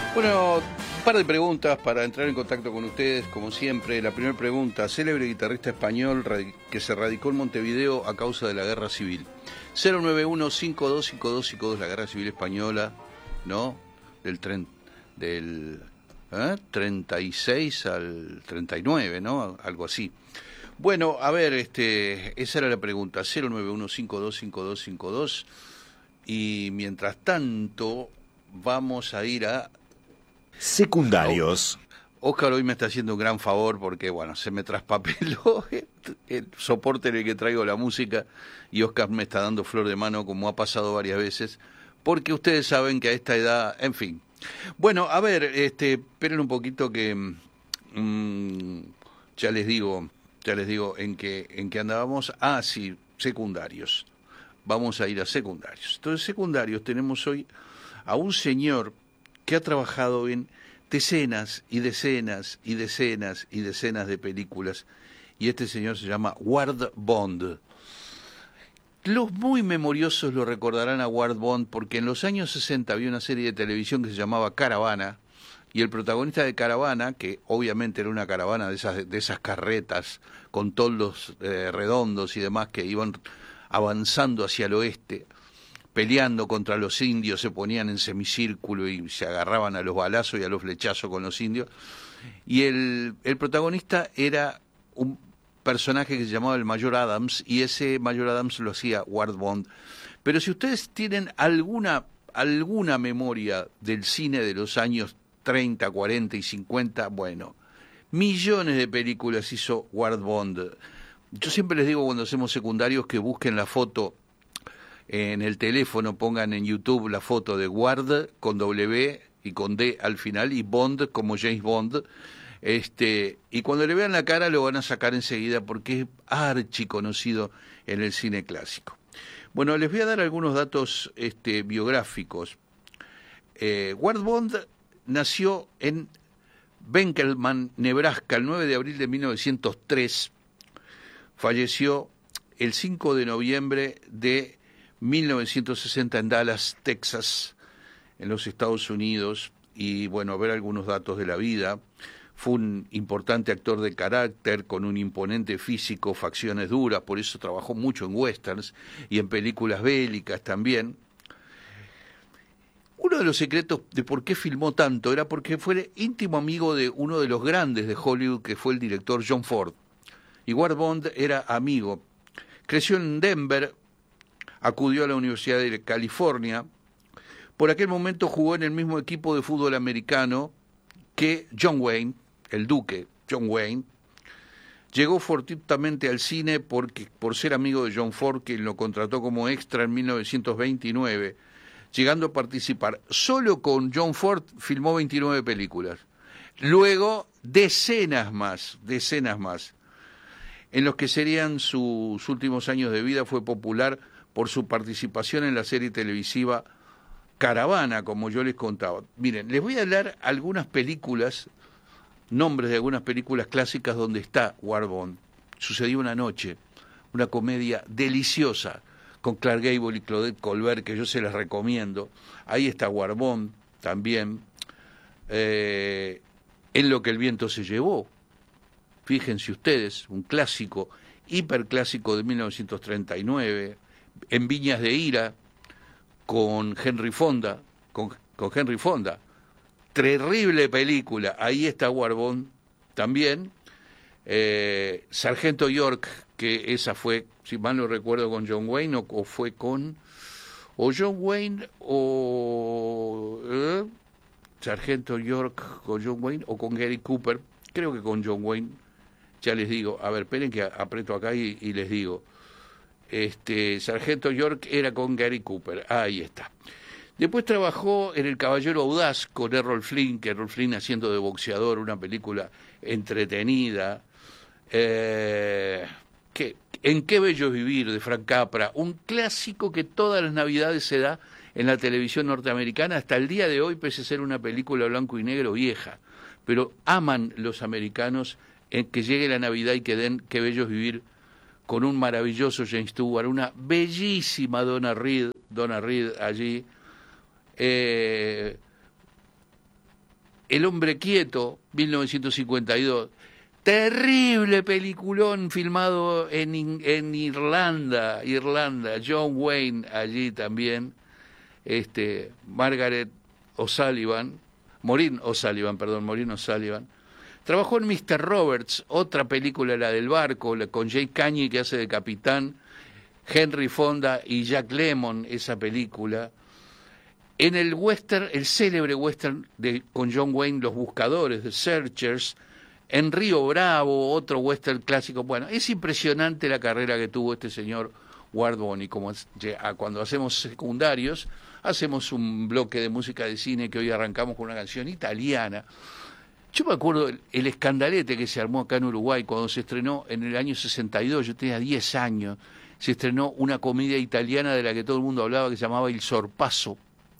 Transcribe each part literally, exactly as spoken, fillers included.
Bueno, un par de preguntas para entrar en contacto con ustedes, como siempre. La primera pregunta: célebre guitarrista español que se radicó en Montevideo a causa de la Guerra Civil. cero nueve uno, cinco dos cinco dos cinco dos, la Guerra Civil Española, ¿no? Del, tren, del ¿eh? treinta y seis al treinta y nueve, ¿no? Algo así. Bueno, a ver, este, esa era la pregunta, cero nueve uno, cinco dos cinco dos cinco dos. Y mientras tanto, vamos a ir a... Secundarios. Óscar hoy me está haciendo un gran favor porque, bueno, se me traspapeló el soporte en el que traigo la música y Óscar me está dando flor de mano, como ha pasado varias veces, porque ustedes saben que a esta edad, en fin. Bueno, a ver, este, esperen un poquito que mmm, ya les digo, ya les digo en qué en qué andábamos. Ah, sí, secundarios. Vamos a ir a secundarios. Entonces, secundarios tenemos hoy a un señor que ha trabajado en decenas y decenas y decenas y decenas de películas, y este señor se llama Ward Bond. Los muy memoriosos lo recordarán a Ward Bond porque en los años sesenta había una serie de televisión que se llamaba Caravana, y el protagonista de Caravana, que obviamente era una caravana de esas, de esas carretas con toldos eh, redondos y demás que iban avanzando hacia el oeste, peleando contra los indios, se ponían en semicírculo y se agarraban a los balazos y a los flechazos con los indios. Y el, el protagonista era un personaje que se llamaba el Mayor Adams, y ese Mayor Adams lo hacía Ward Bond. Pero si ustedes tienen alguna, alguna memoria del cine de los años treinta, cuarenta y cincuenta, bueno, millones de películas hizo Ward Bond. Yo siempre les digo cuando hacemos secundarios que busquen la foto en el teléfono, pongan en YouTube la foto de Ward con W y con D al final, y Bond como James Bond, este, y cuando le vean la cara lo van a sacar enseguida porque es archiconocido en el cine clásico. Bueno, les voy a dar algunos datos este, biográficos. Eh, Ward Bond nació en Benkelman, Nebraska, el nueve de abril de mil novecientos tres, falleció el cinco de noviembre de mil novecientos sesenta en Dallas, Texas, en los Estados Unidos. Y bueno, a ver algunos datos de la vida. Fue un importante actor de carácter, con un imponente físico, facciones duras, por eso trabajó mucho en westerns y en películas bélicas también. Uno de los secretos de por qué filmó tanto era porque fue íntimo amigo de uno de los grandes de Hollywood, que fue el director John Ford. Y Ward Bond era amigo. Creció en Denver, acudió a la Universidad de California. Por aquel momento jugó en el mismo equipo de fútbol americano que John Wayne, el duque John Wayne. Llegó fortuitamente al cine porque, por ser amigo de John Ford, quien lo contrató como extra en mil novecientos veintinueve, llegando a participar. Solo con John Ford filmó veintinueve películas. Luego, decenas más, decenas más. En los que serían sus últimos años de vida, fue popular por su participación en la serie televisiva Caravana, como yo les contaba. Miren, les voy a hablar algunas películas, nombres de algunas películas clásicas donde está Ward Bond. Sucedió una noche, una comedia deliciosa, con Clark Gable y Claudette Colbert, que yo se las recomiendo. Ahí está Ward Bond también. Eh, en lo que el viento se llevó. Fíjense ustedes, un clásico, hiperclásico de mil novecientos treinta y nueve, En Viñas de Ira, con Henry Fonda, con, con Henry Fonda. Terrible película, ahí está Ward Bond también. Eh, Sargento York, que esa fue, si mal no recuerdo, con John Wayne, o, o fue con, o John Wayne, o eh, Sargento York con John Wayne, o con Gary Cooper, creo que con John Wayne. Ya les digo, a ver, esperen que aprieto acá y, y les digo. Este, Sargento York era con Gary Cooper, ahí está. Después trabajó en El Caballero Audaz con Errol Flynn, que Errol Flynn haciendo de boxeador, una película entretenida. Eh, ¿qué, ¿En qué bello es vivir?, de Frank Capra, un clásico que todas las navidades se da en la televisión norteamericana, hasta el día de hoy, pese a ser una película blanco y negro vieja. Pero aman los americanos en que llegue la Navidad y que den Qué bello es vivir, con un maravilloso James Stewart, una bellísima Donna Reed, Donna Reed allí. Eh, El hombre quieto, mil novecientos cincuenta y dos. Terrible peliculón filmado en, en Irlanda, Irlanda, John Wayne allí también, este, Margaret O'Sullivan, Maureen O'Sullivan, perdón, Maureen O'Sullivan. Trabajó en mister Roberts, otra película, la del barco, con Jay Cagney que hace de capitán, Henry Fonda y Jack Lemmon, esa película. En el western, el célebre western de, con John Wayne, Los Buscadores, The Searchers. En Río Bravo, otro western clásico. Bueno, es impresionante la carrera que tuvo este señor Ward Bonney. Como cuando hacemos secundarios, hacemos un bloque de música de cine que hoy arrancamos con una canción italiana. Yo me acuerdo el, el escandalete que se armó acá en Uruguay cuando se estrenó en el año sesenta y dos, yo tenía diez años, se estrenó una comedia italiana de la que todo el mundo hablaba que se llamaba Il Sorpasso.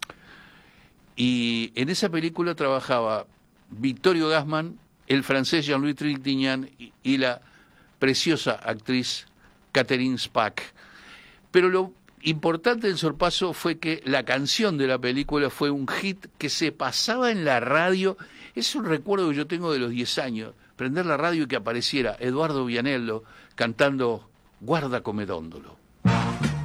Y en esa película trabajaba Vittorio Gassman, el francés Jean-Louis Trintignant y, y la preciosa actriz Catherine Spack. Pero lo importante del Sorpasso fue que la canción de la película fue un hit que se pasaba en la radio. Es un recuerdo que yo tengo de los diez años, prender la radio y que apareciera Eduardo Vianello cantando Guarda come dondolo.